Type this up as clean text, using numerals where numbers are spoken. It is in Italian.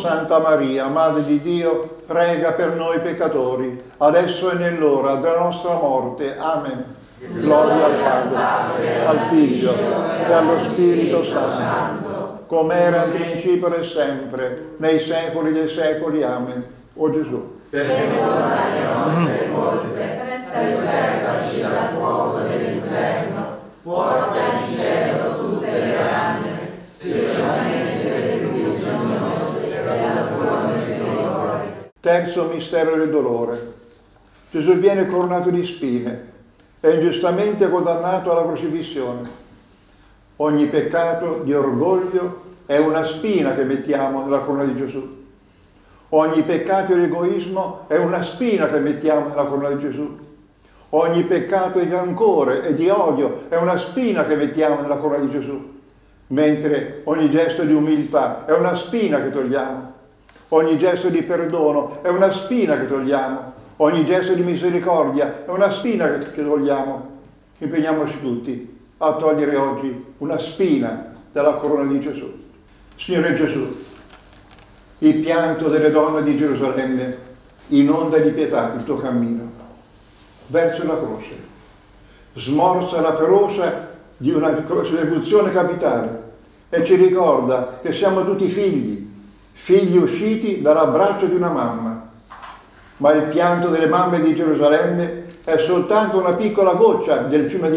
Santa Maria, Madre di Dio, prega per noi peccatori, adesso e nell'ora della nostra morte. Amen. Gloria al Padre, al Figlio e allo Spirito Santo, come era in principio e sempre, nei secoli dei secoli. Amen. O Gesù, perdona le nostre colpe, preservaci dal fuoco dell'inferno, porta in cielo tutte le anime, specialmente le più bisognose della tua misericordia. terzo mistero del dolore. Gesù viene coronato di spine, è ingiustamente condannato alla crocifissione. Ogni peccato di orgoglio è una spina che mettiamo nella corona di Gesù. Ogni peccato di egoismo è una spina che mettiamo nella corona di Gesù. Ogni peccato di rancore e di odio è una spina che mettiamo nella corona di Gesù. Mentre ogni gesto di umiltà è una spina che togliamo. Ogni gesto di perdono è una spina che togliamo. Ogni gesto di misericordia è una spina che togliamo. Impegniamoci tutti a togliere oggi una spina dalla corona di Gesù. Signore Gesù, il pianto delle donne di Gerusalemme inonda di pietà il tuo cammino verso la croce. Smorza la ferocia di una persecuzione capitale e ci ricorda che siamo tutti figli usciti dall'abbraccio di una mamma. Ma il pianto delle mamme di Gerusalemme è soltanto una piccola goccia del fiume di